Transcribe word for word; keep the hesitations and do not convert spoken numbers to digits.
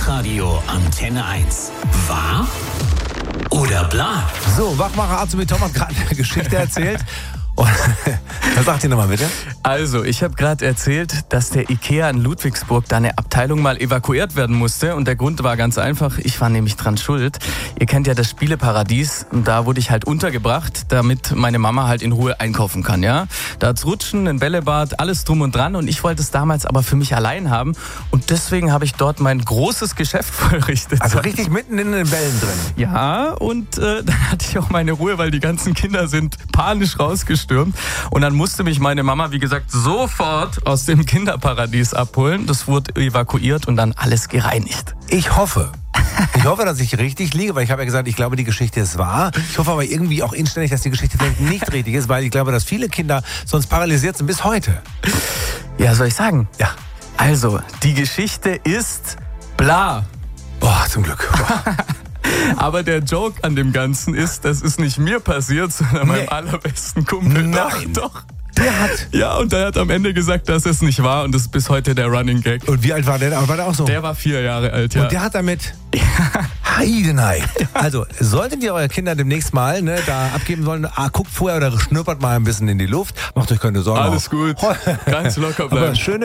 Hitradio Antenne eins. Wahr oder bla? So, Wachmacher Arzt mit Tom hat gerade eine Geschichte erzählt. Und, was sagt ihr nochmal bitte? Also, ich habe gerade erzählt, dass der Ikea in Ludwigsburg da eine Abteilung mal evakuiert werden musste. Und der Grund war ganz einfach, ich war nämlich dran schuld. Ihr kennt ja das Spieleparadies und da wurde ich halt untergebracht, damit meine Mama halt in Ruhe einkaufen kann, ja. Da hat's Rutschen, ein Bällebad, alles drum und dran. Und ich wollte es damals aber für mich allein haben. Und deswegen habe ich dort mein großes Geschäft vollrichtet. Also richtig mitten in den Bällen drin. Ja, und äh, dann hatte ich auch meine Ruhe, weil die ganzen Kinder sind panisch rausgestürmt. Und dann musste mich meine Mama, wie gesagt, sofort aus dem Kinderparadies abholen. Das wurde evakuiert und dann alles gereinigt. Ich hoffe, ich hoffe, dass ich richtig liege, weil ich habe ja gesagt, ich glaube, die Geschichte ist wahr. Ich hoffe aber irgendwie auch inständig, dass die Geschichte nicht richtig ist, weil ich glaube, dass viele Kinder sonst paralysiert sind bis heute. Ja, soll ich sagen? Ja. Also, die Geschichte ist bla. Boah, zum Glück. Boah. Aber der Joke an dem Ganzen ist, das ist nicht mir passiert, sondern meinem Nee. allerbesten Kumpel. Nein. Doch, doch. Der hat... Ja, und der hat am Ende gesagt, dass es nicht war und das ist bis heute der Running Gag. Und wie alt war der? War der auch so? Der war vier Jahre alt, ja. Und der hat damit... Heidenei. Also, solltet ihr eure Kinder demnächst mal ne, da abgeben sollen, ah, guckt vorher oder schnuppert mal ein bisschen in die Luft. Macht euch keine Sorgen. Alles gut. Ganz locker bleiben. Aber schöne